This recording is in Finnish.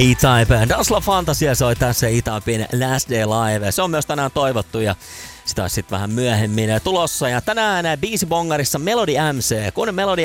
E-Type, Dancehall Fantasia soi tässä E-Typen Last Day Live. Se on myös tänään toivottu ja sitä olisi sitten vähän myöhemmin tulossa. Ja tänään biisibongarissa Melody MC. Kun Melody